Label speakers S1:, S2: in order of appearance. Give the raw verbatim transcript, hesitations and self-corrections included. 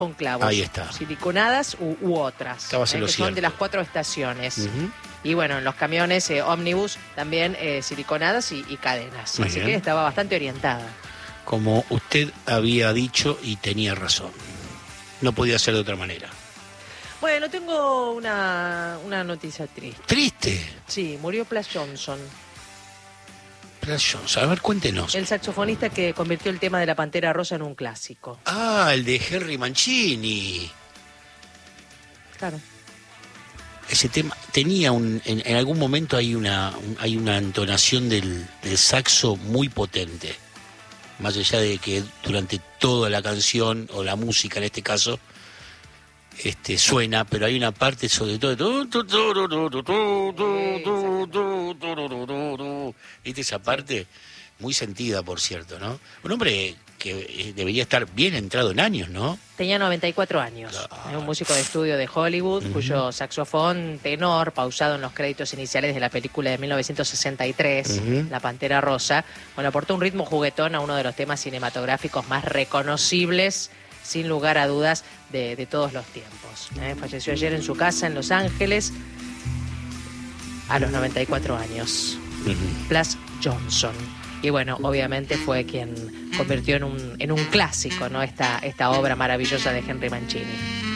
S1: con clavos.
S2: Ahí está.
S1: Siliconadas u, u otras.
S2: Estabas
S1: eh,
S2: en lo
S1: que
S2: cierto.
S1: son de las cuatro estaciones.
S2: Uh-huh.
S1: Y bueno, en los camiones eh, ómnibus también eh, siliconadas y, y cadenas.
S2: Muy
S1: Así
S2: bien.
S1: que estaba bastante orientada.
S2: Como usted había dicho y tenía razón. No podía ser de otra manera.
S1: Bueno, tengo una, una noticia triste.
S2: ¿Triste?
S1: Sí, murió Plas Johnson,
S2: Plas Johnson. A ver, cuéntenos.
S1: el saxofonista que convirtió el tema de la Pantera Rosa en un clásico.
S2: Ah, el de Henry Mancini.
S1: Claro.
S2: Ese tema tenía un... En, en algún momento hay una, un- hay una entonación del, del saxo muy potente. Más allá de que durante toda la canción, o la música en este caso, este, suena, pero hay una parte sobre todo... ¿Viste esa parte? Muy sentida, por cierto, ¿no? Un hombre que eh, debería estar bien entrado en años, ¿no?
S1: Tenía noventa y cuatro años.
S2: Claro.
S1: Es un músico de estudio de Hollywood,
S2: Ujú.
S1: cuyo saxofón tenor, pausado en los créditos iniciales de la película de mil novecientos sesenta y tres,
S2: Ujú.
S1: La Pantera Rosa, bueno, aportó un ritmo juguetón a uno de los temas cinematográficos más reconocibles, sin lugar a dudas, de, de todos los tiempos. ¿eh? Falleció ayer en su casa en Los Ángeles, a los noventa y cuatro años.
S2: Ujú.
S1: Plas Johnson. Y bueno, obviamente fue quien convirtió en un, en un clásico, ¿no? Esta, esta obra maravillosa de Henry Mancini.